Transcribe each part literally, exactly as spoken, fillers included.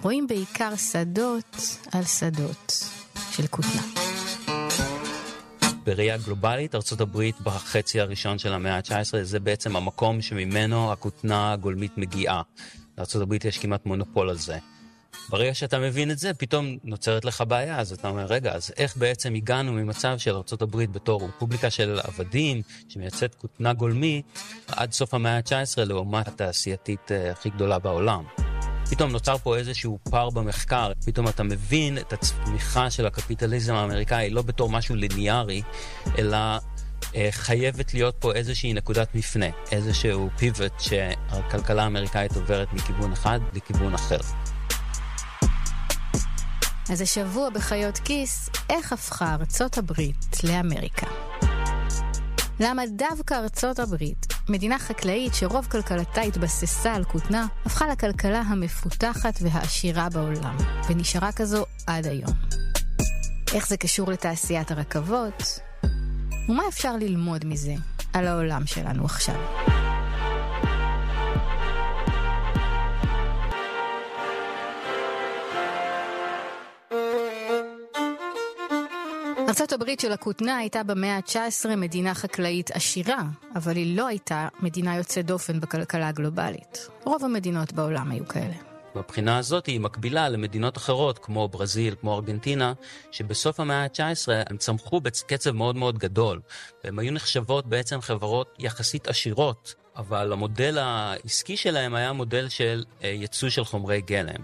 רואים בעיקר שדות על שדות של כותנה. בראייה גלובלית, ארצות הברית בחצי הראשון של המאה ה-תשע עשרה, זה בעצם המקום שממנו הכותנה הגולמית מגיעה. לארצות הברית יש כמעט מונופול על זה. ברגע שאתה מבין את זה, פתאום נוצרת לך בעיה, אז אתה אומר, רגע, אז איך בעצם הגענו ממצב של ארצות הברית בתור רפובליקה של עבדים, שמייצאת כותנה גולמית, עד סוף המאה ה-תשע עשרה לעומת התעשייתית הכי גדולה בעולם. פתאום נוצר פה איזשהו פער במחקר, פתאום אתה מבין את הצמיחה של הקפיטליזם האמריקאי, לא בתור משהו ליניארי, אלא אה, חייבת להיות פה איזושהי נקודת מפנה, איזשהו פיבוט שהכלכלה האמריקאית עוברת מכיוון אחד לכיוון אחר. אז השבוע בחיות כיס, איך הפכה ארצות הברית לאמריקה? למה דווקא ארצות הברית, מדינה חקלאית שרוב כלכלתה התבססה על כותנה, הפכה לכלכלה המפותחת והעשירה בעולם, ונשארה כזו עד היום? איך זה קשור לתעשיית הרכבות? ומה אפשר ללמוד מזה על העולם שלנו עכשיו? ארצות הברית של הכותנה הייתה במאה ה-תשע עשרה מדינה חקלאית עשירה, אבל היא לא הייתה מדינה יוצאת דופן בכלכלה הגלובלית. רוב המדינות בעולם היו כאלה. מבחינה הזאת היא מקבילה למדינות אחרות כמו ברזיל, כמו ארגנטינה, שבסוף המאה ה-תשע עשרה הם צמחו בקצב מאוד מאוד גדול. והם היו נחשבות בעצם חברות יחסית עשירות, אבל המודל העסקי שלהם היה מודל של ייצוא של חומרי גלם.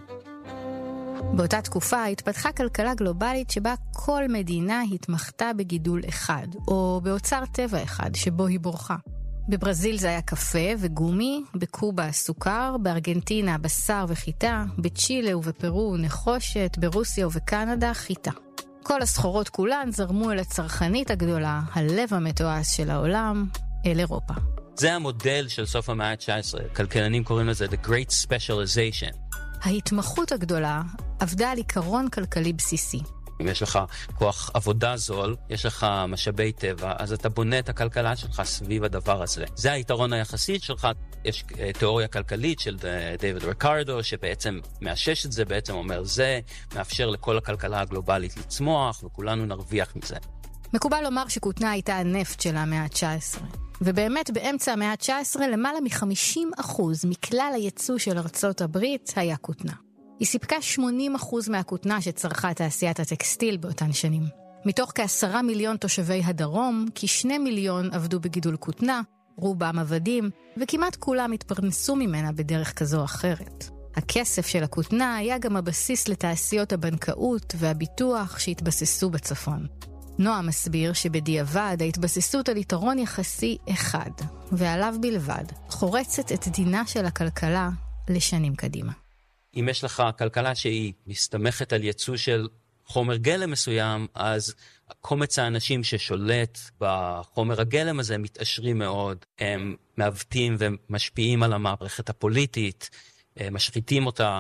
באותה תקופה התפתחה כלכלה גלובלית שבה כל מדינה התמחתה בגידול אחד, או באוצר טבע אחד שבו היא בורחה. בברזיל זה היה קפה וגומי, בקובה סוכר, בארגנטינה בשר וחיטה, בצ'ילה ובפרו נחושת, ברוסיה ובקנדה חיטה. כל הסחורות כולן זרמו אל הצרכנית הגדולה, הלב המתועש של העולם, אל אירופה. זה המודל של סוף המאה ה-תשע עשרה. כלכלנים קוראים לזה The Great Specialization. ההתמחות הגדולה עבדה על עיקרון כלכלי בסיסי. אם יש לך כוח עבודה זול, יש לך משאבי טבע, אז אתה בונה את הכלכלה שלך סביב הדבר הזה. זה היתרון היחסי שלך. יש תיאוריה כלכלית של דיוויד ריקרדו, שבעצם מאשש את זה, בעצם אומר זה, מאפשר לכל הכלכלה הגלובלית לצמוח, וכולנו נרוויח מזה. מקובל לומר שכותנה הייתה הנפט של המאה ה-תשע עשרה. ובאמת באמצע המאה ה-תשע עשרה למעלה מ-חמישים אחוז מכלל הייצוא של ארצות הברית היה כותנה. היא סיפקה שמונים אחוז מהכותנה שצרכה תעשיית הטקסטיל באותן שנים. מתוך כעשרה מיליון תושבי הדרום, כשני מיליון עבדו בגידול כותנה, רובם עבדים, וכמעט כולם התפרנסו ממנה בדרך כזו או אחרת. הכסף של הכותנה היה גם הבסיס לתעשיות הבנקאות והביטוח שהתבססו בצפון. נועה מסביר שבדיעבד ההתבססות על יתרון יחסי אחד, ועליו בלבד, חורצת את דינה של הכלכלה לשנים קדימה. אם יש לך כלכלה שהיא מסתמכת על ייצוא של חומר גלם מסוים, אז קומץ האנשים ששולט בחומר הגלם הזה מתעשרים מאוד, הם מעוותים ומשפיעים על המערכת הפוליטית, משחיתים אותה.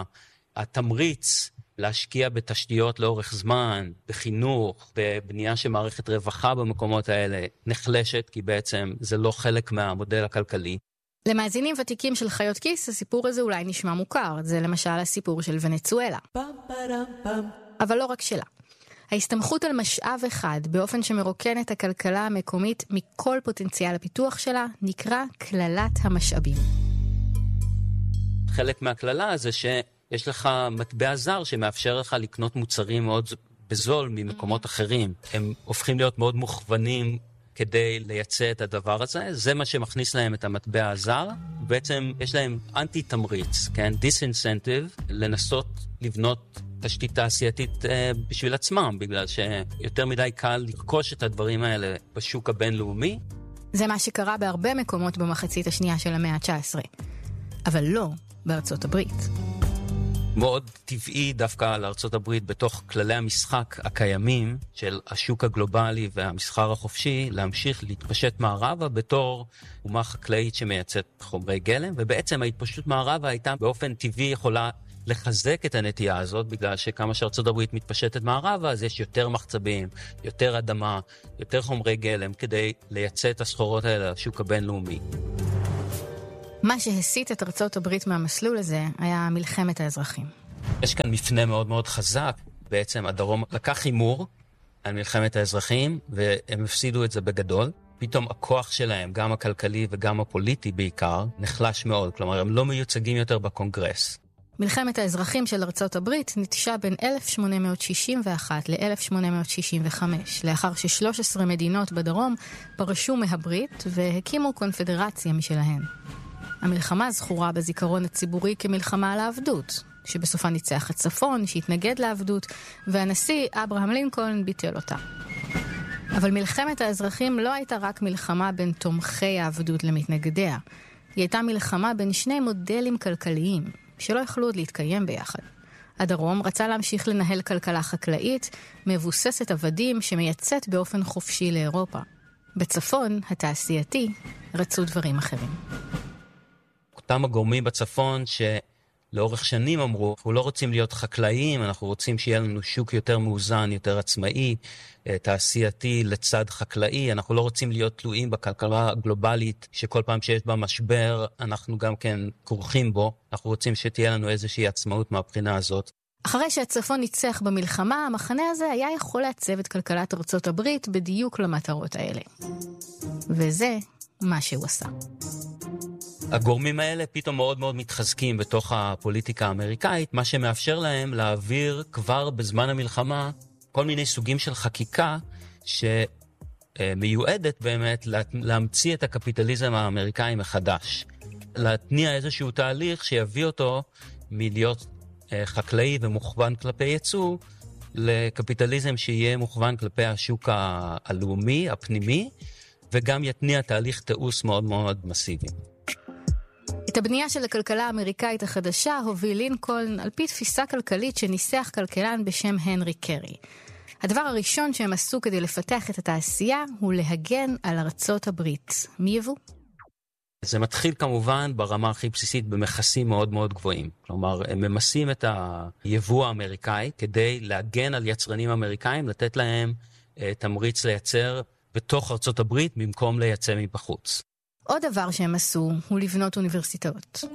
התמריץ להשקיע בתשתיות לאורך זמן, בחינוך, בבנייה של מערכת רווחה במקומות האלה, נחלשת, כי בעצם זה לא חלק מהמודל הכלכלי. למאזינים ותיקים של חיות כיס, הסיפור הזה אולי נשמע מוכר. זה למשל הסיפור של ונצואלה. אבל לא רק שלה. ההסתמכות על משאב אחד, באופן שמרוקן את הכלכלה המקומית מכל פוטנציאל הפיתוח שלה, נקרא כללת המשאבים. חלק מהכללה זה שיש לך מטבע זר שמאפשר לך לקנות מוצרים מאוד בזול ממקומות אחרים. הם הופכים להיות מאוד מוכוונים כדי לייצא את הדבר הזה. זה מה שמכניס להם את המטבע הזר. בעצם יש להם אנטי-תמריץ, כן? דיסאינסנטיב, לנסות לבנות תשתית תעשייתית אה, בשביל עצמם, בגלל שיותר מדי קל לקוש את הדברים האלה בשוק הבינלאומי. זה מה שקרה בהרבה מקומות במחצית השנייה של המאה ה-תשע עשרה. אבל לא בארצות הברית. מאוד טבעי דווקא לארצות הברית בתוך כללי המשחק הקיימים של השוק הגלובלי והמסחר החופשי להמשיך להתפשט מערבה בתור אומה חקלאית שמייצאת חומרי גלם, ובעצם ההתפשטות מערבה הייתה באופן טבעי יכולה לחזק את הנטייה הזאת, בגלל שכמה שארצות הברית מתפשטת מערבה, אז יש יותר מחצבים, יותר אדמה, יותר חומרי גלם כדי לייצא את הסחורות האלה לשוק הבינלאומי. מה שהסיט את ארצות הברית מהמסלול הזה היה מלחמת האזרחים. יש כאן מפנה מאוד מאוד חזק. בעצם הדרום לקח הימור על מלחמת האזרחים, והם הפסידו את זה בגדול. פתאום הכוח שלהם, גם הכלכלי וגם הפוליטי בעיקר, נחלש מאוד. כלומר, הם לא מיוצגים יותר בקונגרס. מלחמת האזרחים של ארצות הברית נטשה בין אלף שמונה מאות שישים ואחת ל-אלף שמונה מאות שישים וחמש, לאחר ש-שלוש עשרה מדינות בדרום פרשו מהברית והקימו קונפדרציה משלהן. המלחמה זכורה בזיכרון הציבורי כמלחמה על העבדות, שבסופה ניצח הצפון, שהתנגד לעבדות, והנשיא אברהם לינקולן ביטל אותה. אבל מלחמת האזרחים לא הייתה רק מלחמה בין תומכי העבדות למתנגדיה. היא הייתה מלחמה בין שני מודלים כלכליים, שלא יכלו עוד להתקיים ביחד. הדרום רצה להמשיך לנהל כלכלה חקלאית, מבוססת עבדים שמייצאת באופן חופשי לאירופה. בצפון, התעשייתי, רצו דברים אחרים. אותם הגורמים בצפון שלאורך שנים אמרו, אנחנו לא רוצים להיות חקלאים, אנחנו רוצים שיהיה לנו שוק יותר מאוזן, יותר עצמאי, תעשייתי לצד חקלאי, אנחנו לא רוצים להיות תלויים בכלכלה הגלובלית, שכל פעם שיש בה משבר, אנחנו גם כן כורכים בו, אנחנו רוצים שתהיה לנו איזושהי עצמאות מהבחינה הזאת. אחרי שהצפון ניצח במלחמה, המחנה הזה היה יכול לעצב את כלכלת ארצות הברית בדיוק למטרות האלה. וזה מה שהוא עשה. הגורמים האלה פתאום מאוד מאוד מתחזקים בתוך הפוליטיקה האמריקאית, מה שמאפשר להם להעביר כבר בזמן המלחמה כל מיני סוגים של חקיקה שמיועדת באמת להמציא את הקפיטליזם האמריקאי מחדש. להתניע איזשהו תהליך שיביא אותו מלהיות חקלאי ומוכוון כלפי ייצוא, לקפיטליזם שיהיה מוכוון כלפי השוק הלאומי, הפנימי, וגם יתניע תהליך תאוס מאוד מאוד מסיבי. את הבנייה של הכלכלה האמריקאית החדשה הוביל לינקולן על פי תפיסה כלכלית שניסח כלכלן בשם הנרי קרי. הדבר הראשון שהם עשו כדי לפתח את התעשייה הוא להגן על ארצות הברית מיבוא. זה מתחיל כמובן ברמה הכי בסיסית במכסים מאוד מאוד גבוהים. כלומר, הם ממסים את היבוא האמריקאי כדי להגן על יצרנים אמריקאים, לתת להם תמריץ לייצר בתוך ארצות הברית במקום לייצא מבחוץ. עוד דבר שהם עשו הוא לבנות אוניברסיטאות.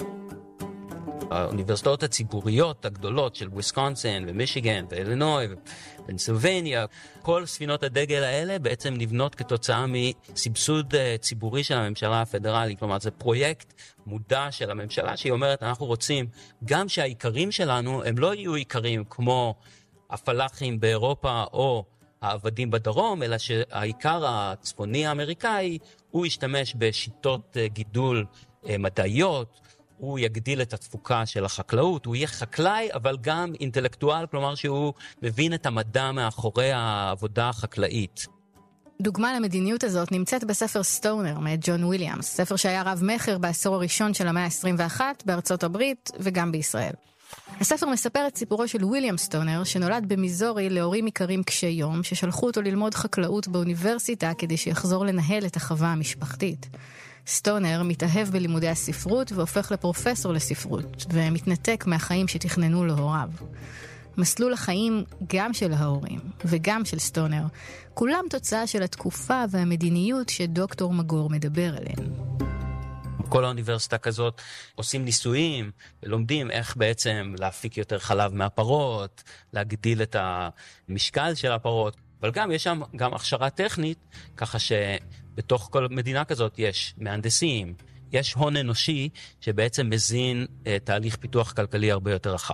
האוניברסיטאות הציבוריות הגדולות של וויסקונסין ומישיגן ואילינוי ופנסילבניה, כל ספינות הדגל האלה בעצם נבנות כתוצאה מסבסוד ציבורי של הממשלה הפדרלית. כלומר, זה פרויקט מודע של הממשלה שהיא אומרת, אנחנו רוצים גם שהעיקרים שלנו הם לא יהיו עיקרים כמו הפלחים באירופה או העבדים בדרום, אלא שהעיקר הצפוני האמריקאי הוא ישתמש בשיטות גידול מדעיות, הוא יגדיל את התפוקה של החקלאות, הוא יהיה חקלאי אבל גם אינטלקטואל, כלומר שהוא מבין את המדע מאחורי העבודה החקלאית. דוגמה למדיניות הזאת נמצאת בספר סטונר מאת ג'ון וויליאמס, ספר שהיה רב מחר בעשור הראשון של המאה ה-עשרים ואחת בארצות הברית וגם בישראל. הספר מספר את סיפורו של וויליאם סטונר, שנולד במיזורי להורים עיקרים קשי יום, ששלחו אותו ללמוד חקלאות באוניברסיטה כדי שיחזור לנהל את החווה המשפחתית. סטונר מתאהב בלימודי הספרות והופך לפרופסור לספרות, ומתנתק מהחיים שתכננו להוריו. מסלול החיים גם של ההורים וגם של סטונר, כולם תוצאה של התקופה והמדיניות שדוקטור מגור מדבר עליהן. כל האוניברסיטה כזאת עושים ניסויים ולומדים איך בעצם להפיק יותר חלב מהפרות, להגדיל את המשקל של הפרות, אבל גם יש שם גם הכשרה טכנית, ככה שבתוך כל מדינה כזאת יש מהנדסים, יש הון אנושי שבעצם מזין תהליך פיתוח כלכלי הרבה יותר רחב.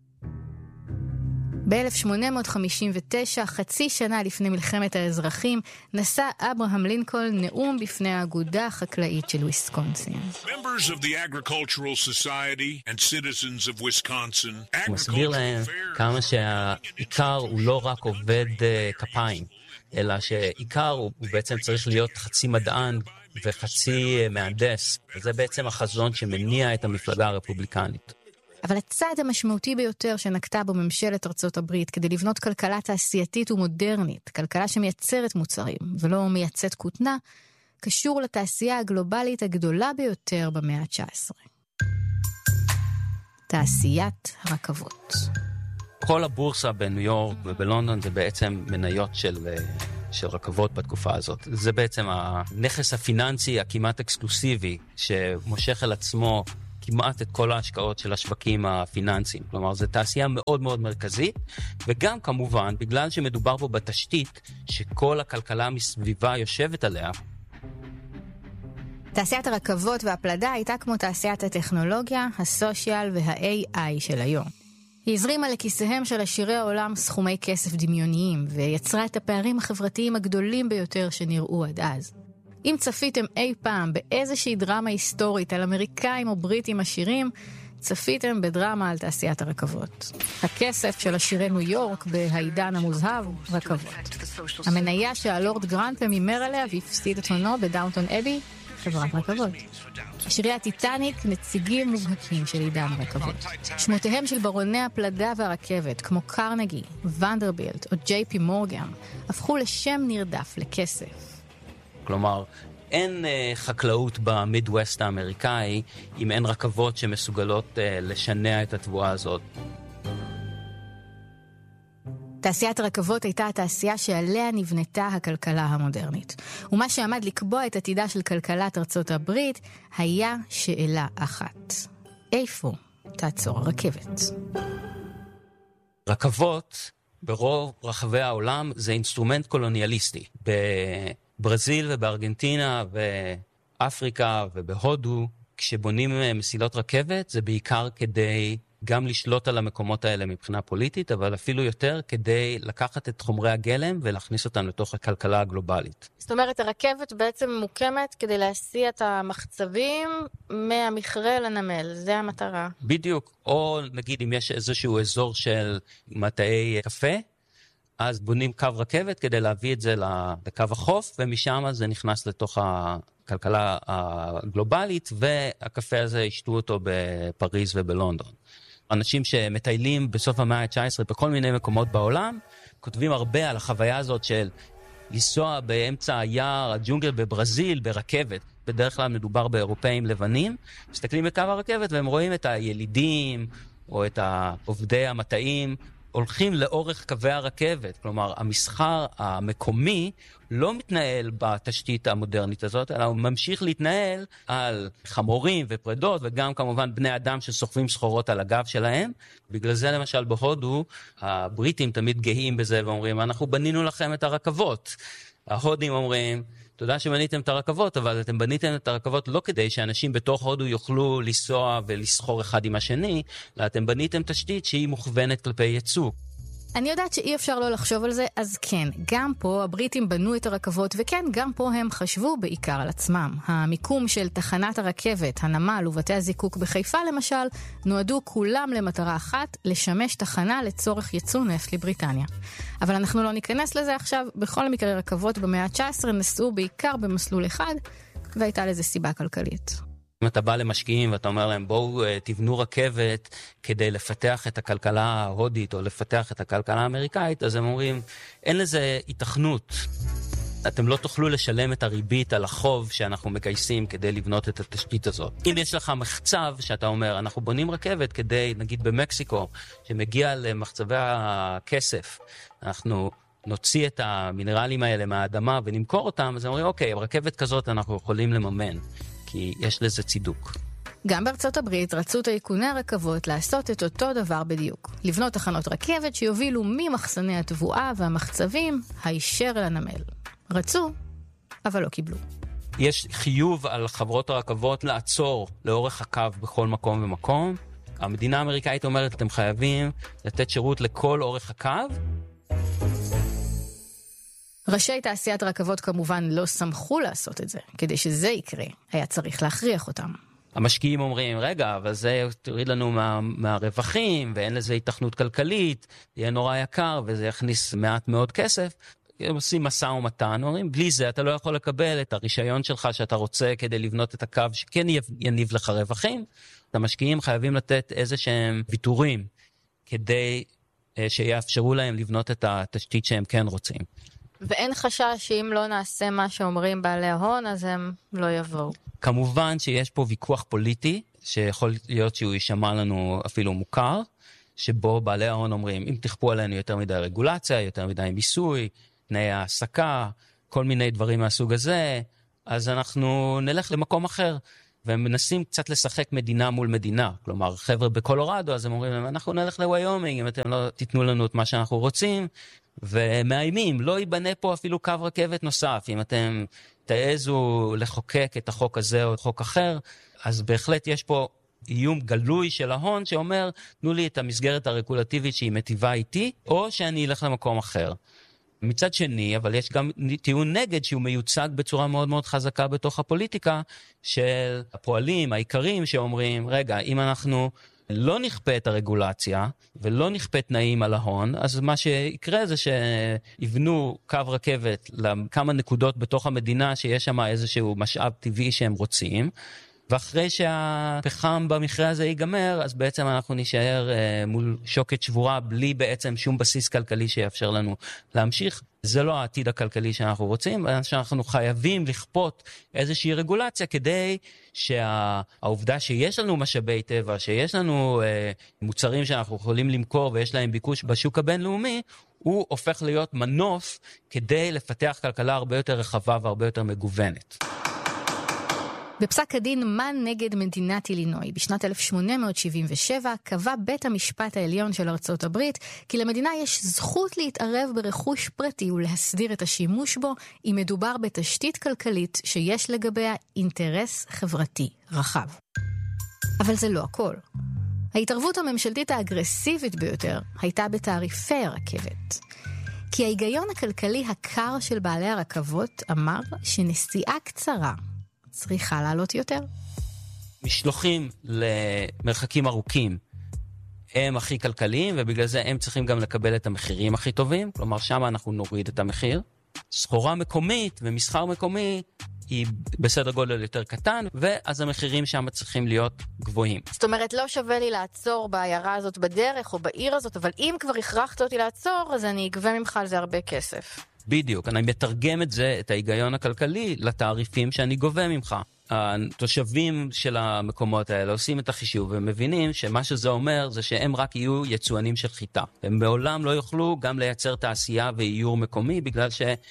ב-אלף שמונה מאות חמישים ותשע, חצי שנה לפני מלחמת האזרחים, נשא אברהם לינקולן נאום בפני האגודה החקלאית של וויסקונסין. Members of the Agricultural Society and citizens of Wisconsin. הוא מסביר להם כמה שהעיקר הוא לא רק עובד כפיים, אלא שעיקר הוא בעצם צריך להיות חצי מדען וחצי מהנדס. זה בעצם החזון שמניע את המפלגה הרפובליקנית. אבל הצעד המשמעותי ביותר שנקטה בו ממשלת ארצות הברית כדי לבנות כלכלה תעשייתית ומודרנית, כלכלה שמייצרת מוצרים ולא מייצאת כותנה, קשור לתעשייה הגלובלית הגדולה ביותר במאה ה-תשע עשרה. תעשיית הרכבות. כל הבורסה בניו יורק ובלונדון זה בעצם מניות של, של רכבות בתקופה הזאת. זה בעצם הנכס הפיננסי הכמעט אקסקלוסיבי שמושך על עצמו כמעט את כל ההשקעות של השווקים הפיננסיים. כלומר, זו תעשייה מאוד מאוד מרכזית, וגם כמובן, בגלל שמדובר פה בתשתית, שכל הכלכלה מסביבה יושבת עליה. תעשיית הרכבות והפלדה הייתה כמו תעשיית הטכנולוגיה, הסושיאל וה-איי איי של היום. היא הזרימה לכיסיהם של עשירי העולם סכומי כסף דמיוניים, ויצרה את הפערים החברתיים הגדולים ביותר שנראו עד אז. אם צפיתם אי פעם באיזושהי דרמה היסטורית על אמריקאים או בריטים עשירים, צפיתם בדרמה על תעשיית הרכבות. הכסף של עשירי ניו יורק בעידן המוזהב, רכבות. המניה שהלורד גרנטם הימר עליה והפסיד את הונו בדאונטון אבי, חברת רכבות. עשירי הטיטניק, נציגים מובהקים של עידן הרכבות. שמותיהם של ברוני הפלדה והרכבת, כמו קרנגי, ונדרבילט או ג'יי פי מורגן, הפכו לשם נרדף לכסף. כלומר, אין uh, חקלאות במידווסט האמריקאי אם אין רכבות שמסוגלות uh, לשנע את התבואה הזאת. תעשיית הרכבות הייתה התעשייה שעליה נבנתה הכלכלה המודרנית. ומה שעמד לקבוע את עתידה של כלכלת ארצות הברית היה שאלה אחת. איפה תעצור הרכבת? רכבות ברוב רחבי העולם זה אינסטרומנט קולוניאליסטי. בברזיל ובארגנטינה ואפריקה ובהודו, כשבונים מסילות רכבת זה בעיקר כדי גם לשלוט על המקומות האלה מבחינה פוליטית, אבל אפילו יותר כדי לקחת את חומרי הגלם ולהכניס אותם לתוך הכלכלה הגלובלית. זאת אומרת, הרכבת בעצם מוקמת כדי להסיע את המחצבים מהמכרה לנמל, זה המטרה. בדיוק, או נגיד אם יש איזשהו אזור של מטעי קפה, אז בונים קו רכבת כדי להביא את זה לקו החוף, ומשם זה נכנס לתוך הכלכלה הגלובלית, והקפה הזה ישתו אותו בפריז ובלונדון. אנשים שמטיילים בסוף המאה ה-תשע עשרה בכל מיני מקומות בעולם, כותבים הרבה על החוויה הזאת של לנסוע באמצע היער, הג'ונגל בברזיל, ברכבת. בדרך כלל מדובר באירופאים לבנים, מסתכלים בקו הרכבת והם רואים את הילידים או את עובדי המטעים, הולכים לאורך קווי הרכבת. כלומר, המסחר המקומי לא מתנהל בתשתית המודרנית הזאת, אלא הוא ממשיך להתנהל על חמורים ופרדות, וגם כמובן בני אדם שסוחבים סחורות על הגב שלהם. בגלל זה למשל בהודו, הבריטים תמיד גאים בזה ואומרים, אנחנו בנינו לכם את הרכבות. ההודים אומרים, תודה שבניתם את הרכבות, אבל אתם בניתם את הרכבות לא כדי שאנשים בתוך הודו יוכלו לנסוע ולסחור אחד עם השני, אלא אתם בניתם תשתית שהיא מוכוונת כלפי ייצוא. אני יודעת שאי אפשר לא לחשוב על זה, אז כן, גם פה הבריטים בנו את הרכבות, וכן, גם פה הם חשבו בעיקר על עצמם. המיקום של תחנת הרכבת, הנמל ובתי הזיקוק בחיפה למשל, נועדו כולם למטרה אחת, לשמש תחנה לצורך ייצוא נפט לבריטניה. אבל אנחנו לא ניכנס לזה עכשיו, בכל מקרה רכבות במאה ה-תשע עשרה נסעו בעיקר במסלול אחד, והייתה לזה סיבה כלכלית. אם אתה בא למשקיעים ואתה אומר להם, בואו תבנו רכבת כדי לפתח את הכלכלה ההודית או לפתח את הכלכלה האמריקאית, אז הם אומרים, אין לזה התכנות. אתם לא תוכלו לשלם את הריבית על החוב שאנחנו מגייסים כדי לבנות את התשתית הזאת. אם יש לך מחצב שאתה אומר, אנחנו בונים רכבת כדי, נגיד במקסיקו, שמגיע למחצבי הכסף, אנחנו נוציא את המינרלים האלה מהאדמה ונמכור אותם, אז הם אומרים, אוקיי, רכבת כזאת אנחנו יכולים לממן. כי יש לזה צידוק. גם בארצות הברית רצו טייקוני הרכבות לעשות את אותו דבר בדיוק. לבנות תחנות רכבת שיובילו ממחסני התבואה והמחצבים הישר לנמל. רצו, אבל לא קיבלו. יש חיוב על חברות הרכבות לעצור לאורך הקו בכל מקום ומקום. המדינה האמריקאית אומרת, אתם חייבים לתת שירות לכל אורך הקו. ראשי תעשיית הרכבות כמובן לא שמחו לעשות את זה. כדי שזה יקרה, היה צריך להכריח אותם. המשקיעים אומרים, רגע, אבל זה תוריד לנו מה, מהרווחים, ואין לזה התכנות כלכלית, יהיה נורא יקר, וזה יכניס מעט מאוד כסף. הם עושים מסע ומתן, אומרים, בלי זה אתה לא יכול לקבל את הרישיון שלך שאתה רוצה כדי לבנות את הקו שכן יניב לך רווחים. המשקיעים חייבים לתת איזה שהם ויתורים, כדי שיאפשרו להם לבנות את התשתית שהם כן רוצים. ואין חשש שאם לא נעשה מה שאומרים בעלי ההון, אז הם לא יבואו. כמובן שיש פה ויכוח פוליטי, שיכול להיות שהוא יישמע לנו אפילו מוכר, שבו בעלי ההון אומרים, אם תכפו עלינו יותר מדי רגולציה, יותר מדי מיסוי, תנאי העסקה, כל מיני דברים מהסוג הזה, אז אנחנו נלך למקום אחר. והם מנסים קצת לשחק מדינה מול מדינה. כלומר, חבר'ה בקולורדו, אז הם אומרים להם, אנחנו נלך לוויומינג, אם אתם לא תיתנו לנו את מה שאנחנו רוצים, ומאיימים, לא ייבנה פה אפילו קו רכבת נוסף, אם אתם תעזו לחוקק את החוק הזה או חוק אחר, אז בהחלט יש פה איום גלוי של ההון שאומר, תנו לי את המסגרת הרגולטיבית שהיא מטיבה איתי, או שאני אלך למקום אחר. מצד שני, אבל יש גם טיעון נגד שהוא מיוצג בצורה מאוד מאוד חזקה בתוך הפוליטיקה של הפועלים, העיקרים שאומרים, רגע, אם אנחנו לא נכפה את הרגולציה ולא נכפה תנאים על ההון, אז מה שיקרה זה שיבנו קו רכבת לכמה נקודות בתוך המדינה שיש שם איזשהו משאב טבעי שהם רוצים, ואחרי שהפחם במכרה הזה ייגמר, אז בעצם אנחנו נשאר אה, מול שוקת שבורה, בלי בעצם שום בסיס כלכלי שיאפשר לנו להמשיך. זה לא העתיד הכלכלי שאנחנו רוצים, שאנחנו חייבים לכפות איזושהי רגולציה, כדי שהעובדה שיש לנו משאבי טבע, שיש לנו אה, מוצרים שאנחנו יכולים למכור, ויש להם ביקוש בשוק הבינלאומי, הוא הופך להיות מנוף, כדי לפתח כלכלה הרבה יותר רחבה והרבה יותר מגוונת. בפסק הדין מן נגד מדינת אילינוי בשנת אלף שמונה מאות שבעים ושבע קבע בית המשפט העליון של ארצות הברית כי למדינה יש זכות להתערב ברכוש פרטי ולהסדיר את השימוש בו אם מדובר בתשתית כלכלית שיש לגביה אינטרס חברתי רחב. אבל זה לא הכל. ההתערבות הממשלתית האגרסיבית ביותר הייתה בתעריפי הרכבת. כי ההיגיון הכלכלי הקר של בעלי הרכבות אמר שנסיעה קצרה צריכה לעלות יותר. משלוחים למרחקים ארוכים הם הכי כלכליים, ובגלל זה הם צריכים גם לקבל את המחירים הכי טובים, כלומר שם אנחנו נוריד את המחיר. סחורה מקומית ומסחר מקומי היא בסדר גודל יותר קטן, ואז המחירים שם צריכים להיות גבוהים. זאת אומרת, לא שווה לי לעצור בעיירה הזאת בדרך או בעיר הזאת, אבל אם כבר הכרחת אותי לעצור, אז אני אגבה ממך על זה הרבה כסף. בדיוק, אני מתרגם את זה, את ההיגיון הכלכלי, לתעריפים שאני גובה ממך. התושבים של המקומות האלה עושים את החישוב ומבינים שמה שזה אומר זה שהם רק יהיו יצואנים של חיטה. הם בעולם לא יוכלו גם לייצר תעשייה ואיור מקומי, בגלל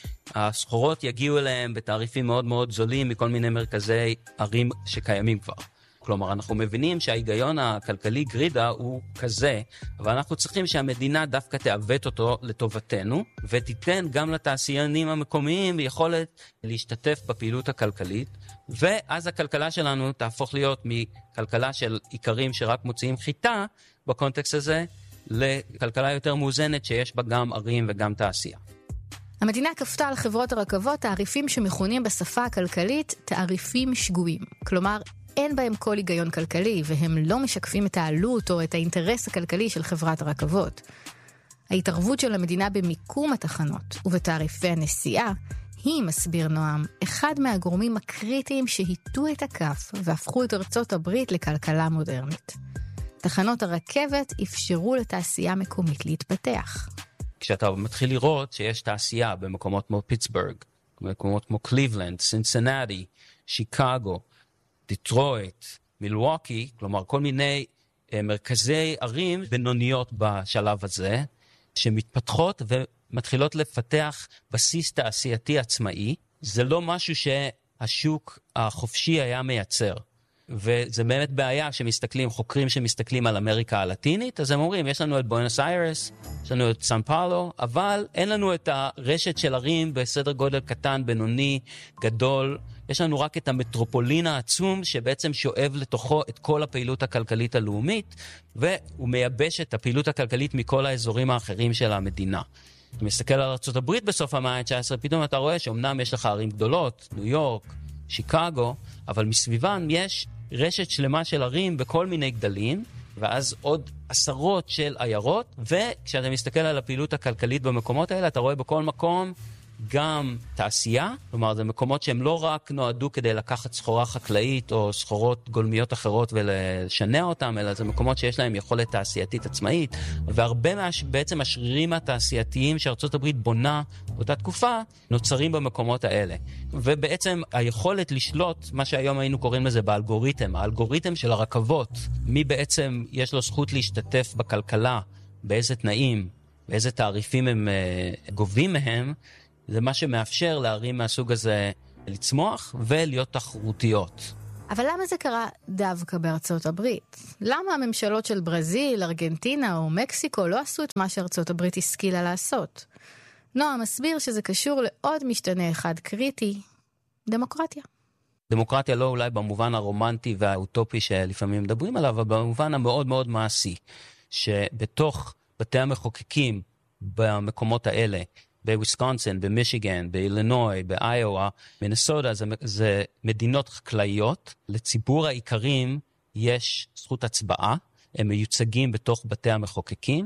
שהסחורות יגיעו אליהם בתעריפים מאוד מאוד זולים מכל מיני מרכזי ערים שקיימים כבר. כלומר, אנחנו מבינים שההיגיון הכלכלי גרידה הוא כזה, אבל אנחנו צריכים שהמדינה דווקא תעוות אותו לטובתנו, ותיתן גם לתעשיינים המקומיים יכולת להשתתף בפעילות הכלכלית, ואז הכלכלה שלנו תהפוך להיות מכלכלה של עיקרים שרק מוציאים חיטה, בקונטקסט הזה, לכלכלה יותר מאוזנת שיש בה גם ערים וגם תעשייה. המדינה כפתה על חברות הרכבות תעריפים שמכונים בשפה הכלכלית תעריפים שגויים. כלומר, אין בהם כל היגיון כלכלי, והם לא משקפים את העלות או את האינטרס הכלכלי של חברת הרכבות. ההתערבות של המדינה במיקום התחנות ובתעריפי הנסיעה, היא, מסביר נועם, אחד מהגורמים הקריטיים שהיטו את הכף והפכו את ארצות הברית לכלכלה מודרנית. תחנות הרכבת אפשרו לתעשייה מקומית להתפתח. כשאתה מתחיל לראות שיש תעשייה במקומות כמו פיטסבורג, במקומות כמו קליבלנד, סינסינטי, שיקגו, דיטרויט, מילווקי, כלומר כל מיני אה, מרכזי ערים בינוניות בשלב הזה, שמתפתחות ומתחילות לפתח בסיס תעשייתי עצמאי. זה לא משהו שהשוק החופשי היה מייצר. וזה באמת בעיה שמסתכלים, חוקרים שמסתכלים על אמריקה הלטינית, אז הם אומרים, יש לנו את בואנוס איירס, יש לנו את סן פאולו, אבל אין לנו את הרשת של ערים בסדר גודל קטן, בינוני, גדול. יש לנו רק את המטרופולין העצום שבעצם שואב לתוכו את כל הפעילות הכלכלית הלאומית, והוא מייבש את הפעילות הכלכלית מכל האזורים האחרים של המדינה. אתה מסתכל על ארצות הברית בסוף המאה ה-תשע עשרה, פתאום אתה רואה שאומנם יש לך ערים גדולות, ניו יורק, שיקגו, אבל מסביבן יש רשת שלמה של ערים בכל מיני גדלים, ואז עוד עשרות של עיירות, וכשאתה מסתכל על הפעילות הכלכלית במקומות האלה, אתה רואה בכל מקום גם תעשייה, כלומר זה מקומות שהם לא רק נועדו כדי לקחת סחורה חקלאית או סחורות גולמיות אחרות ולשנע אותם, אלא זה מקומות שיש להם יכולת תעשייתית עצמאית, והרבה מה, בעצם השרירים התעשייתיים שארצות הברית בונה באותה תקופה, נוצרים במקומות האלה. ובעצם היכולת לשלוט, מה שהיום היינו קוראים לזה באלגוריתם, האלגוריתם של הרכבות, מי בעצם יש לו זכות להשתתף בכלכלה, באיזה תנאים, באיזה תעריפים הם uh, גובים מהם, זה מה שמאפשר לערים מהסוג הזה לצמוח ולהיות תחרותיות. אבל למה זה קרה דווקא בארצות הברית? למה הממשלות של ברזיל, ארגנטינה או מקסיקו לא עשו את מה שארצות הברית השכילה לעשות? נועה מסביר שזה קשור לעוד משתנה אחד קריטי, דמוקרטיה. דמוקרטיה לא אולי במובן הרומנטי והאוטופי שלפעמים מדברים עליו, אבל במובן המאוד מאוד מעשי, שבתוך בתי המחוקקים במקומות האלה, בוויסקונסין, במישיגן, באילינוי, באיואה, מינסוטה, זה, זה מדינות חקלאיות. לציבור העיקרים יש זכות הצבעה, הם מיוצגים בתוך בתי המחוקקים,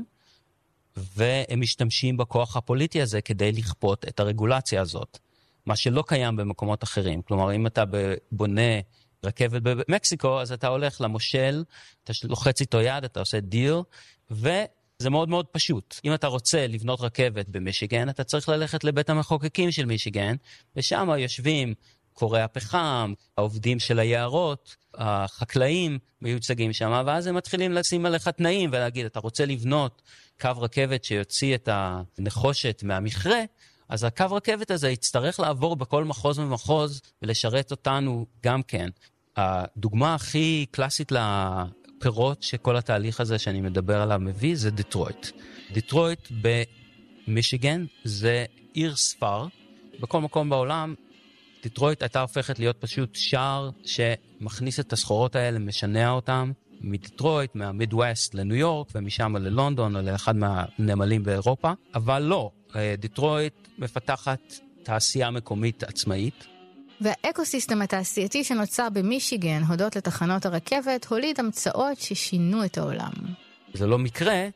והם משתמשים בכוח הפוליטי הזה כדי לכפות את הרגולציה הזאת. מה שלא קיים במקומות אחרים. כלומר, אם אתה בונה רכבת במקסיקו, אז אתה הולך למושל, אתה לוחץ איתו יד, אתה עושה דיל, וזה מאוד מאוד פשוט. אם אתה רוצה לבנות רכבת במישיגן, אתה צריך ללכת לבית המחוקקים של מישיגן, ושם יושבים קורי הפחם, העובדים של היערות, החקלאים מיוצגים שם, ואז הם מתחילים לשים עליך תנאים ולהגיד, אתה רוצה לבנות קו רכבת שיוציא את הנחושת מהמכרה, אז הקו רכבת הזה יצטרך לעבור בכל מחוז ומחוז ולשרת אותנו גם כן. הדוגמה הכי קלאסית לפירות שכל התהליך הזה שאני מדבר עליו מביא זה דיטרויט. דיטרויט במישיגן זה עיר ספר. בכל מקום בעולם דיטרויט הייתה הופכת להיות פשוט שער שמכניס את הסחורות האלה, משנע אותם מדיטרויט, מהמידווסט לניו יורק ומשם ללונדון או לאחד מהנמלים באירופה. אבל לא. דיטרויט מפתחת תעשייה מקומית עצמאית. והאקוסיסטם התעשייתי שנוצר במישיגן, הודות לתחנות הרכבת, הוליד המצאות ששינו את העולם. זה לא מקרה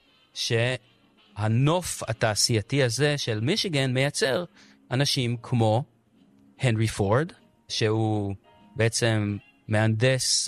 שהנוף התעשייתי הזה של מישיגן מייצר אנשים כמו הנרי פורד, שהוא בעצם מהנדס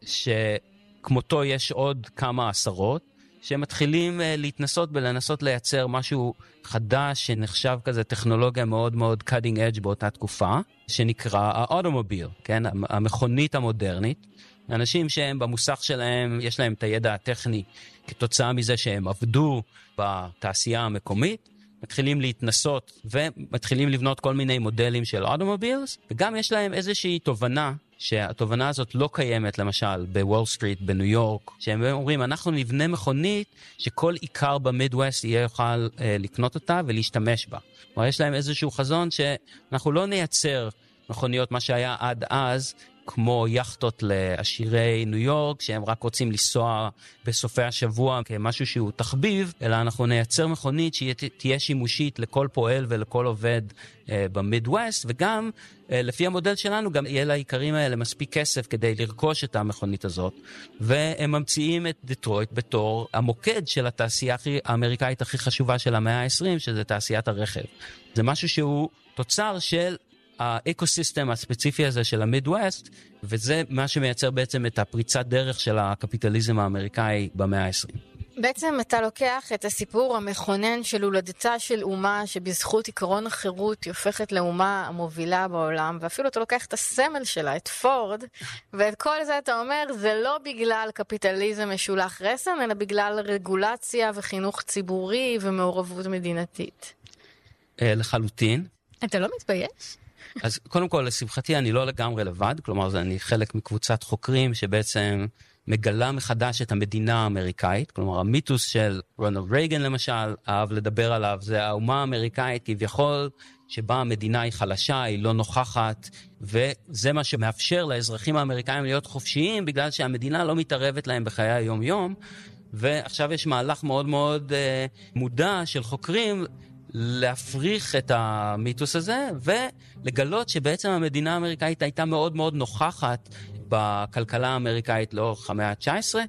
שכמותו יש עוד כמה עשרות, שמתחילים להתנסות ולנסות לייצר משהו חדש שנחשב כזה טכנולוגיה מאוד מאוד cutting edge באותה תקופה, שנקרא האוטומוביל, כן? המכונית המודרנית. אנשים שהם במוסך שלהם, יש להם את הידע הטכני כתוצאה מזה שהם עבדו בתעשייה המקומית, מתחילים להתנסות ומתחילים לבנות כל מיני מודלים של אוטומובילס, וגם יש להם איזושהי תובנה, שהתובנה הזאת לא קיימת למשל בוול סטריט בניו יורק, שהם אומרים אנחנו נבנה מכונית שכל עיקר במידווסט יהיה יוכל אה, לקנות אותה ולהשתמש בה. כלומר יש להם איזשהו חזון שאנחנו לא נייצר מכוניות מה שהיה עד אז, כמו יחטות לעשירי ניו יורק, שהם רק רוצים לנסוע בסופי השבוע כמשהו שהוא תחביב, אלא אנחנו נייצר מכונית שתהיה שימושית לכל פועל ולכל עובד אה, במידווסט, וגם אה, לפי המודל שלנו גם יהיה לעיקרים האלה מספיק כסף כדי לרכוש את המכונית הזאת, והם ממציאים את דיטרויט בתור המוקד של התעשייה האמריקאית הכי חשובה של המאה ה-עשרים, שזה תעשיית הרכב. זה משהו שהוא תוצר של האקוסיסטם הספציפי הזה של המידווסט, וזה מה שמייצר בעצם את הפריצת דרך של הקפיטליזם האמריקאי במאה ה-עשרים. בעצם אתה לוקח את הסיפור המכונן של הולדתה של אומה, שבזכות עקרון החירות היא הופכת לאומה המובילה בעולם, ואפילו אתה לוקח את הסמל שלה, את פורד, ואת כל זה אתה אומר, זה לא בגלל קפיטליזם משולח רסן, אלא בגלל רגולציה וחינוך ציבורי ומעורבות מדינתית. לחלוטין. אתה לא מתבייש? אז קודם כל, לשמחתי, אני לא לגמרי לבד, כלומר, אני חלק מקבוצת חוקרים שבעצם מגלה מחדש את המדינה האמריקאית, כלומר, המיתוס של רונלד רייגן למשל, אהב לדבר עליו, זה האומה האמריקאית כביכול, שבה המדינה היא חלשה, היא לא נוכחת, וזה מה שמאפשר לאזרחים האמריקאים להיות חופשיים, בגלל שהמדינה לא מתערבת להם בחיי היום-יום, ועכשיו יש מהלך מאוד מאוד אה, מודע של חוקרים, להפריך את המיתוס הזה ולגלות שבעצם המדינה האמריקאית הייתה מאוד מאוד נוכחת בכלכלה האמריקאית לאורך המאה ה-תשע עשרה.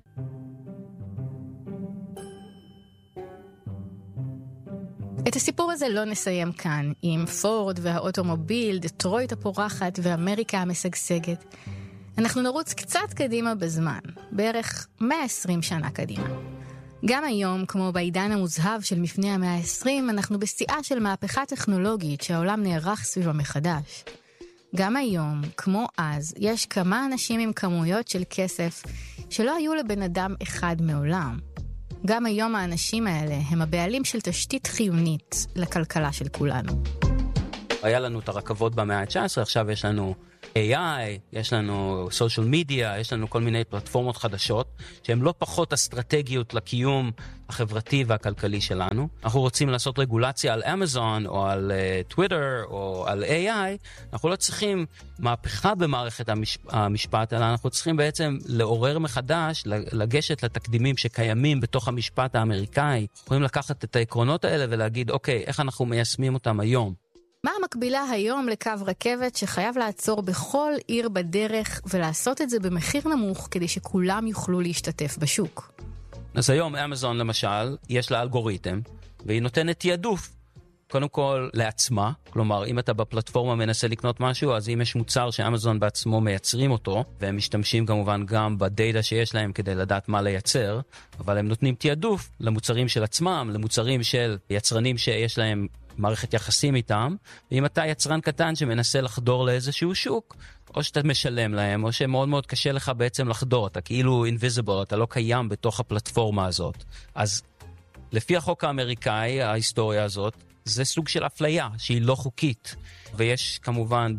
את הסיפור הזה לא נסיים כאן עם פורד והאוטומוביל, דיטרויט הפורחת ואמריקה המשגשגת. אנחנו נרוץ קצת קדימה בזמן, בערך מאה ועשרים שנה קדימה. גם היום, כמו בעידן המוזהב של מפני המאה ה-עשרים, אנחנו בשיאה של מהפכה טכנולוגית שהעולם נערך סביבה מחדש. גם היום, כמו אז, יש כמה אנשים עם כמויות של כסף שלא היו לבן אדם אחד מעולם. גם היום האנשים האלה הם הבעלים של תשתית חיונית לכלכלה של כולנו. היה לנו את הרכבות במאה ה-תשע עשרה, עכשיו יש לנו איי איי, יש לנו סושיאל מדיה, יש לנו כל מיני פלטפורמות חדשות, שהן לא פחות אסטרטגיות לקיום החברתי והכלכלי שלנו. אנחנו רוצים לעשות רגולציה על אמזון, או על טוויטר, uh, או על איי איי. אנחנו לא צריכים מהפכה במערכת המש... המשפט, אלא אנחנו צריכים בעצם לעורר מחדש, לגשת לתקדימים שקיימים בתוך המשפט האמריקאי. אנחנו יכולים לקחת את העקרונות האלה ולהגיד, אוקיי, איך אנחנו מיישמים אותם היום? מה המקבילה היום לקו רכבת שחייב לעצור בכל עיר בדרך ולעשות את זה במחיר נמוך כדי שכולם יוכלו להשתתף בשוק? אז היום אמזון למשל, יש לה אלגוריתם, והיא נותנת תיעדוף, קודם כל לעצמה, כלומר אם אתה בפלטפורמה מנסה לקנות משהו, אז אם יש מוצר שאמזון בעצמו מייצרים אותו, והם משתמשים כמובן גם בדאטה שיש להם כדי לדעת מה לייצר, אבל הם נותנים תיעדוף למוצרים של עצמם, למוצרים של יצרנים שיש להם מערכת יחסים איתם, ואם אתה יצרן קטן שמנסה לחדור לאיזשהו שוק, או שאתה משלם להם, או שמאוד מאוד קשה לך בעצם לחדור, אתה כאילו invisible, אתה לא קיים בתוך הפלטפורמה הזאת. אז לפי החוק האמריקאי, ההיסטוריה הזאת, זה סוג של אפליה שהיא לא חוקית. ויש כמובן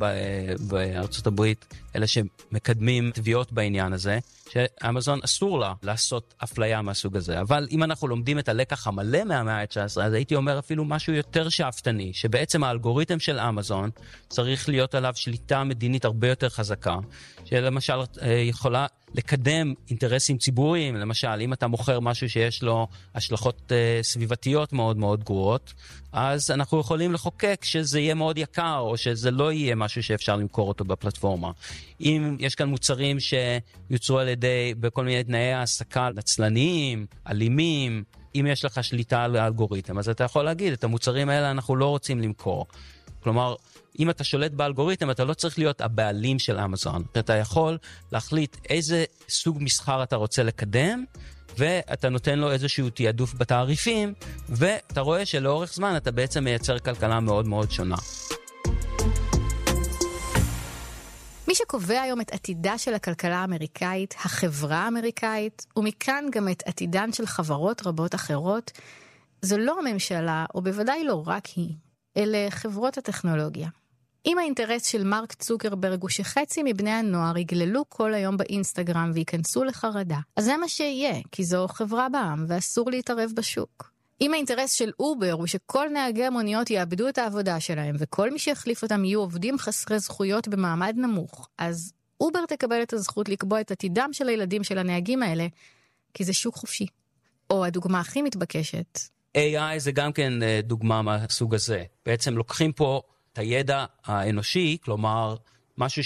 בארצות הברית אלה שמקדמים תביעות בעניין הזה, שאמזון אסור לה לעשות אפליה מהסוג הזה. אבל אם אנחנו לומדים את הלקח המלא מהמאה ה-תשע עשרה, אז הייתי אומר אפילו משהו יותר שאפתני, שבעצם האלגוריתם של אמזון צריך להיות עליו שליטה מדינית הרבה יותר חזקה, שלמשל יכולה לקדם אינטרסים ציבוריים, למשל אם אתה מוכר משהו שיש לו השלכות סביבתיות מאוד מאוד גרועות, אז אנחנו יכולים לחוקק שזה יהיה מאוד יקר, או שזה לא יהיה משהו שאפשר למכור אותו בפלטפורמה. אם יש כאן מוצרים שיוצרו על ידי בכל מיני תנאי העסקה נצלניים, אלימים, אם יש לך שליטה על האלגוריתם, אז אתה יכול להגיד, את המוצרים האלה אנחנו לא רוצים למכור. כלומר, אם אתה שולט באלגוריתם, אתה לא צריך להיות הבעלים של אמזון. אתה יכול להחליט איזה סוג מסחר אתה רוצה לקדם, ואתה נותן לו איזשהו תיעדוף בתעריפים, ואתה רואה שלאורך זמן אתה בעצם מייצר כלכלה מאוד מאוד שונה. מי שקובע היום את עתידה של הכלכלה האמריקאית, החברה האמריקאית, ומכאן גם את עתידן של חברות רבות אחרות, זו לא הממשלה, או בוודאי לא רק היא, אלה חברות הטכנולוגיה. אם האינטרס של מרק צוקרברג הוא שחצי מבני הנוער יגללו כל היום באינסטגרם וייכנסו לחרדה, אז זה מה שיהיה, כי זו חברה בעם ואסור להתערב בשוק. אם האינטרס של אובר הוא שכל נהגי המוניות יאבדו את העבודה שלהם, וכל מי שיחליף אותם יהיו עובדים חסרי זכויות במעמד נמוך, אז אובר תקבל את הזכות לקבוע את עתידם של הילדים של הנהגים האלה, כי זה שוק חופשי. או הדוגמה הכי מתבקשת. איי איי זה גם כן דוגמה מהסוג הזה. בעצם לוקחים פה את הידע האנושי, כלומר, משהו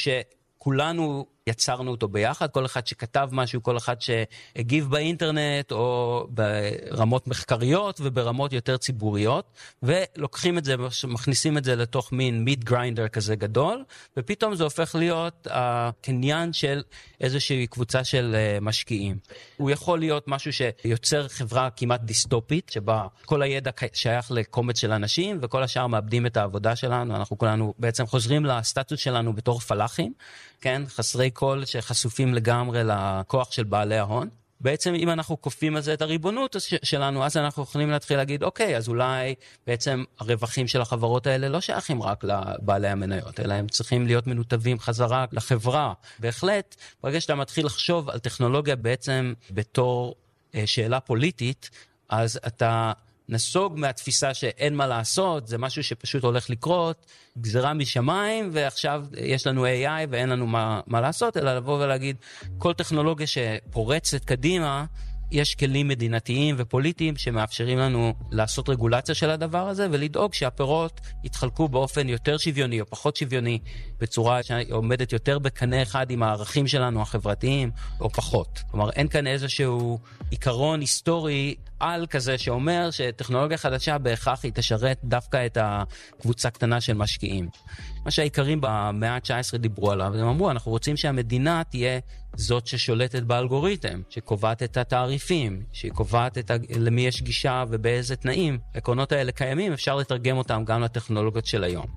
שכולנו יצרנו אותו ביחד, כל אחד שכתב משהו, כל אחד שהגיב באינטרנט, או ברמות מחקריות וברמות יותר ציבוריות, ולוקחים את זה, מכניסים את זה לתוך מין מיד גריינדר כזה גדול, ופתאום זה הופך להיות הקניין של איזושהי קבוצה של משקיעים. הוא יכול להיות משהו שיוצר חברה כמעט דיסטופית, שבה כל הידע שייך לקומץ של אנשים, וכל השאר מאבדים את העבודה שלנו, אנחנו כולנו בעצם חוזרים לסטטוס שלנו בתור פלחים, כן, חסרי קול שחשופים לגמרי לכוח של בעלי ההון. בעצם אם אנחנו כופים על זה את הריבונות שלנו, אז אנחנו יכולים להתחיל להגיד, אוקיי, אז אולי בעצם הרווחים של החברות האלה לא שייכים רק לבעלי המניות, אלא הם צריכים להיות מנותבים חזרה לחברה. בהחלט, ברגע שאתה מתחיל לחשוב על טכנולוגיה בעצם בתור שאלה פוליטית, אז אתה נסוג מהתפיסה שאין מה לעשות, זה משהו שפשוט הולך לקרות, גזרה משמיים, ועכשיו יש לנו איי איי ואין לנו מה, מה לעשות, אלא לבוא ולהגיד, כל טכנולוגיה שפורצת קדימה, יש כלים מדינתיים ופוליטיים שמאפשרים לנו לעשות רגולציה של הדבר הזה, ולדאוג שהפירות יתחלקו באופן יותר שוויוני או פחות שוויוני, בצורה שעומדת יותר בקנה אחד עם הערכים שלנו החברתיים, או פחות. כלומר, אין כאן איזשהו עיקרון היסטורי על כזה שאומר שטכנולוגיה חדשה בהכרח היא תשרת דווקא את הקבוצה קטנה של משקיעים. מה שהעיקרים במאה ה-תשע עשרה דיברו עליו, הם אמרו, אנחנו רוצים שהמדינה תהיה זאת ששולטת באלגוריתם, שקובעת את התעריפים, שקובעת את ה... למי יש גישה ובאיזה תנאים. העקרונות האלה קיימים, אפשר לתרגם אותם גם לטכנולוגיות של היום.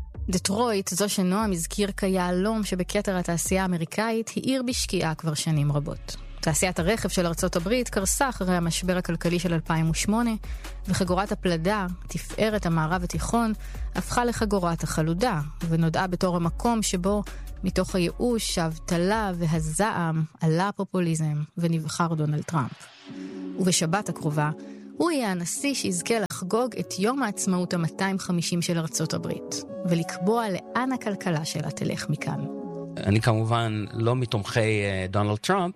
דטרויט, זו שנועם הזכיר כיהלום שבכתר התעשייה האמריקאית, היא עיר בשקיעה כבר שנים רבות. תעשיית הרכב של ארצות הברית קרסה אחרי המשבר הכלכלי של אלפיים ושמונה, וחגורת הפלדה, תפארת המערב התיכון, הפכה לחגורת החלודה, ונודעה בתור המקום שבו מתוך הייאוש, האבטלה והזעם עלה הפופוליזם ונבחר דונלד טראמפ. ובשבת הקרובה הוא יהיה הנשיא שיזכה לחגוג את יום העצמאות ה-מאתיים וחמישים של ארצות הברית, ולקבוע לאן הכלכלה שלה תלך מכאן. אני כמובן לא מתומכי דונלד טראמפ,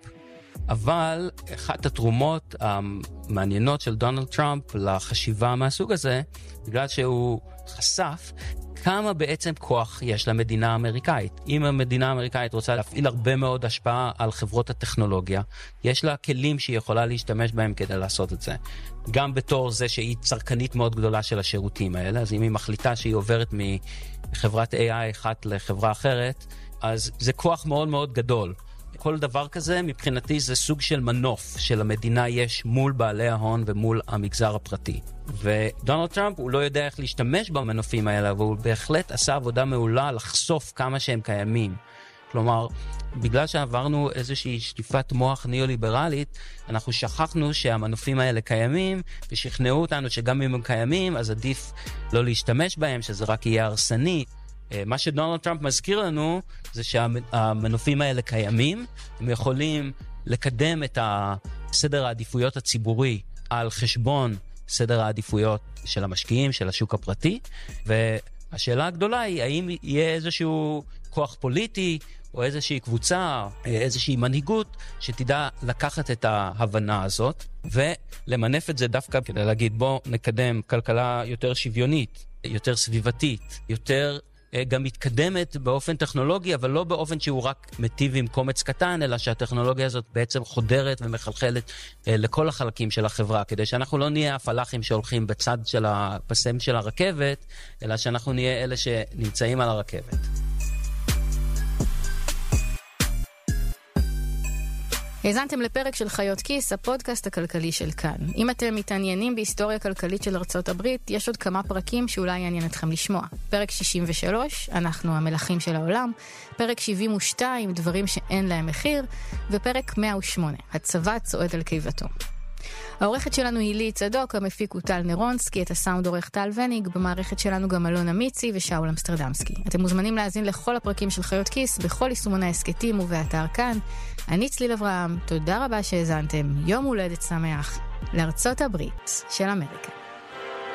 אבל אחת התרומות המעניינות של דונלד טראמפ לחשיבה מהסוג הזה, בגלל שהוא חשף כמה בעצם כוח יש למדינה האמריקאית. אם המדינה האמריקאית רוצה להפעיל הרבה מאוד השפעה על חברות הטכנולוגיה, יש לה כלים שהיא יכולה להשתמש בהם כדי לעשות את זה. גם בתור זה שהיא צרכנית מאוד גדולה של השירותים האלה, אז אם היא מחליטה שהיא עוברת מחברת איי איי אחת לחברה אחרת, אז זה כוח מאוד מאוד גדול. כל דבר כזה מבחינתי זה סוג של מנוף של המדינה יש מול בעלי ההון ומול המגזר הפרטי. ודונלד טראמפ הוא לא יודע איך להשתמש במנופים האלה, אבל הוא בהחלט עשה עבודה מעולה לחשוף כמה שהם קיימים. כלומר, בגלל שעברנו איזושהי שטיפת מוח ניאו-ליברלית, אנחנו שכחנו שהמנופים האלה קיימים, ושכנעו אותנו שגם אם הם קיימים, אז עדיף לא להשתמש בהם, שזה רק יהיה הרסני. מה שדונלד טראמפ מזכיר לנו זה שהמנופים האלה קיימים, הם יכולים לקדם את סדר העדיפויות הציבורי על חשבון סדר העדיפויות של המשקיעים, של השוק הפרטי, והשאלה הגדולה היא האם יהיה איזשהו כוח פוליטי או איזושהי קבוצה, איזושהי מנהיגות שתדע לקחת את ההבנה הזאת ולמנף את זה דווקא כדי להגיד בוא נקדם כלכלה יותר שוויונית, יותר סביבתית, יותר גם מתקדמת באופן טכנולוגי, אבל לא באופן שהוא רק מטיב עם קומץ קטן, אלא שהטכנולוגיה הזאת בעצם חודרת ומחלחלת לכל החלקים של החברה, כדי שאנחנו לא נהיה הפלחים שהולכים בצד של הפסם של הרכבת, אלא שאנחנו נהיה אלה שנמצאים על הרכבת. האזנתם לפרק של חיות כיס, הפודקאסט הכלכלי של כאן. אם אתם מתעניינים בהיסטוריה כלכלית של ארצות הברית, יש עוד כמה פרקים שאולי יעניין אתכם לשמוע. פרק שישים ושלוש, אנחנו המלכים של העולם, פרק שבעים ושתיים, דברים שאין להם מחיר, ופרק מאה ושמונה, הצבא צועד על קיבתו. העורכת שלנו היא לי צדוק, המפיק הוא טל נרונסקי, את הסאונד עורך טל וניג, במערכת שלנו גם אלונה מיצי ושאול אמסטרדמסקי. אתם מוזמנים להאזין לכל הפרקים של חיות כיס, בכל יישומוני העסקתים ובאתר כאן. אני צליל אברהם, תודה רבה שהאזנתם, יום הולדת שמח לארצות הברית של אמריקה.